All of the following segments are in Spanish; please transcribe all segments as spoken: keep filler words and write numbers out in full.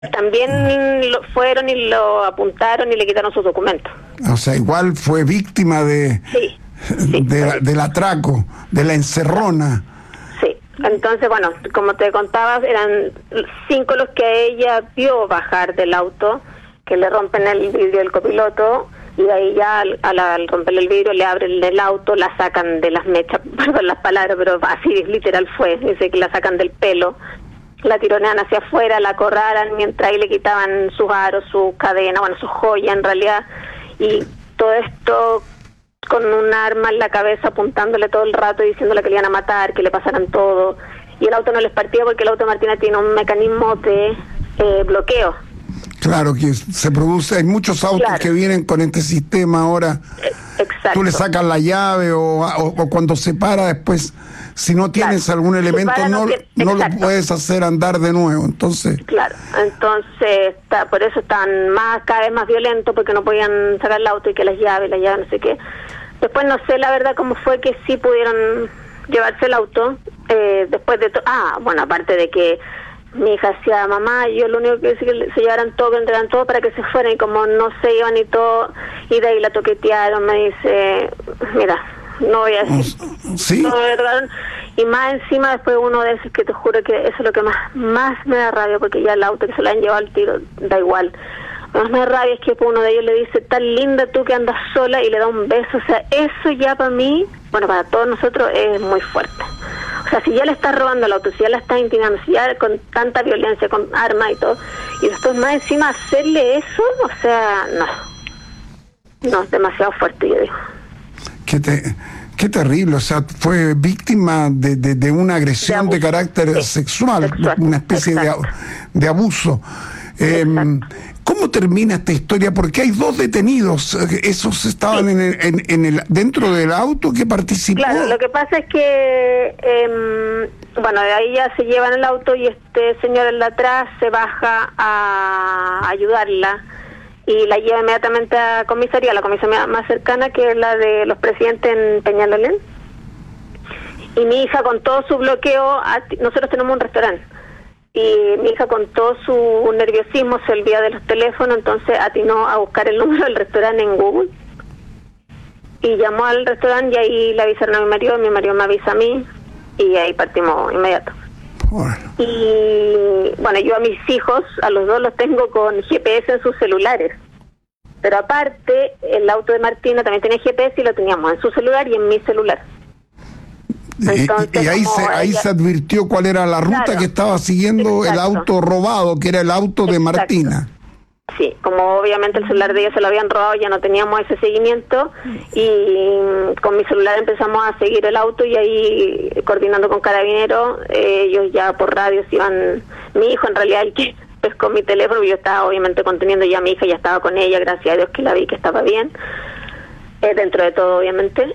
También lo fueron y lo apuntaron y le quitaron sus documentos. O sea, igual fue víctima de, sí, sí, de la, del atraco, de la encerrona. Sí, entonces, bueno, como te contaba, eran cinco los que ella vio bajar del auto, que le rompen el vidrio del copiloto, y de ahí ya al, al, al romperle el vidrio le abren el auto, la sacan de las mechas, perdón las palabras, pero así literal fue, dice que la sacan del pelo, la tironean hacia afuera, la acorralan, mientras ahí le quitaban sus aros, sus cadenas, bueno, sus joyas en realidad, y todo esto con un arma en la cabeza apuntándole todo el rato y diciéndole que le iban a matar, que le pasaran todo, y el auto no les partía porque el auto de Martina tiene un mecanismo de eh, bloqueo. Claro, que se produce, hay muchos autos claro. que vienen con este sistema ahora. Exacto. Tú le sacas la llave o, o, o cuando se para después, si no tienes claro. algún elemento, para, no, no, que, no lo puedes hacer andar de nuevo, entonces... Claro, entonces está, por eso están más cada vez más violentos, porque no podían sacar el auto y que las llaves, las llaves, no sé qué. Después no sé la verdad cómo fue que sí pudieron llevarse el auto, eh, después de todo... Ah, bueno, aparte de que mi hija decía, mamá, yo lo único que decía que se llevaran todo, que entregaran todo para que se fueran, y como no se iban y todo, y de ahí la toquetearon, me dice, mira, no voy a decir, ¿sí? No me tocaron, y más encima después uno de esos que te juro que eso es lo que más más me da rabia, porque ya el auto que se lo han llevado al tiro, da igual, lo que más me da rabia es que uno de ellos le dice, tan linda tú que andas sola, y le da un beso, o sea, eso ya para mí, bueno, para todos nosotros es muy fuerte. O sea, si ya le estás robando el auto, si ya la estás intimidando, si ya con tanta violencia, con armas y todo, y después más encima hacerle eso, o sea, no. No, es demasiado fuerte, yo digo. Qué, te, qué terrible, o sea, fue víctima de, de, de una agresión de, de carácter sí. sexual, sexual, una especie de, de abuso. Eh, ¿Cómo termina esta historia? Porque hay dos detenidos, esos estaban sí. en, el, en, en el dentro del auto que participó. Claro, lo que pasa es que, eh, bueno, de ahí ya se llevan el auto y este señor en la atrás se baja a ayudarla y la lleva inmediatamente a comisaría, la comisaría más cercana, que es la de los presidentes en Peñalolén. Y mi hija, con todo su bloqueo, nosotros tenemos un restaurante, y mi hija con todo su nerviosismo se olvida de los teléfonos, entonces atinó a buscar el número del restaurante en Google y llamó al restaurante, y ahí le avisaron a mi marido, mi marido me avisa a mí, y ahí partimos inmediato. Bueno. Y bueno, yo a mis hijos, a los dos los tengo con G P S en sus celulares, pero aparte el auto de Martina también tenía G P S y lo teníamos en su celular y en mi celular. Entonces, y, y ahí se ahí ella, se advirtió cuál era la ruta claro, que estaba siguiendo exacto. el auto robado, que era el auto de exacto. Martina. Sí, como obviamente el celular de ella se lo habían robado, ya no teníamos ese seguimiento, y con mi celular empezamos a seguir el auto, y ahí coordinando con Carabineros, eh, ellos ya por radio se iban, mi hijo en realidad el que pescó mi teléfono, yo estaba obviamente conteniendo ya a mi hija, ya estaba con ella, gracias a Dios que la vi que estaba bien, eh, dentro de todo obviamente.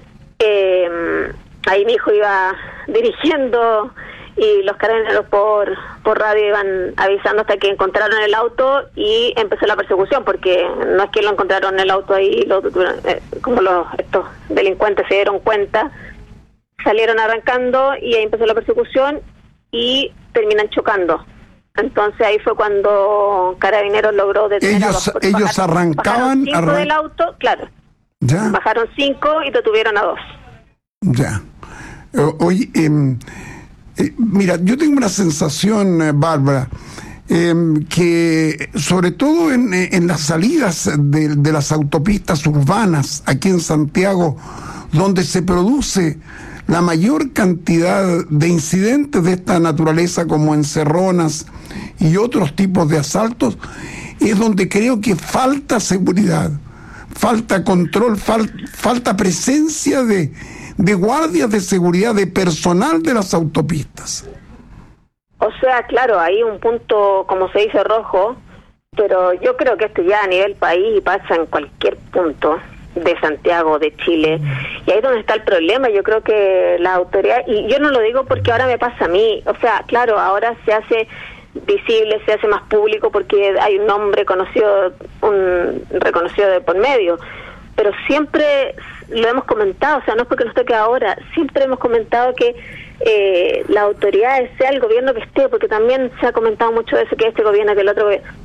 Eh, ahí mi hijo iba dirigiendo y los carabineros por por radio iban avisando hasta que encontraron el auto y empezó la persecución, porque no es que lo encontraron en el auto ahí, lo, eh, como los estos delincuentes se dieron cuenta, salieron arrancando y ahí empezó la persecución y terminan chocando. Entonces ahí fue cuando Carabineros logró detener ellos, a dos. Ellos bajaron, arrancaban... Bajaron cinco arran... del auto, claro. ¿Ya? Bajaron cinco y detuvieron a dos. Ya. Oye, eh, eh, mira, yo tengo una sensación, eh, Bárbara, eh, que sobre todo en, en las salidas de, de las autopistas urbanas aquí en Santiago, donde se produce la mayor cantidad de incidentes de esta naturaleza, como encerronas y otros tipos de asaltos, es donde creo que falta seguridad, falta control, fal, falta presencia de, de guardias de seguridad, de personal de las autopistas. O sea, claro, hay un punto, como se dice, rojo, pero yo creo que esto ya a nivel país pasa en cualquier punto de Santiago, de Chile, y ahí es donde está el problema. Yo creo que la autoridad, y yo no lo digo porque ahora me pasa a mí, o sea, claro, ahora se hace visible, se hace más público porque hay un nombre conocido, un reconocido de por medio, pero siempre lo hemos comentado, o sea, no es porque nos toque ahora, siempre hemos comentado que eh, las autoridades, sea el gobierno que esté, porque también se ha comentado mucho de eso, que este gobierno, que el otro gobierno,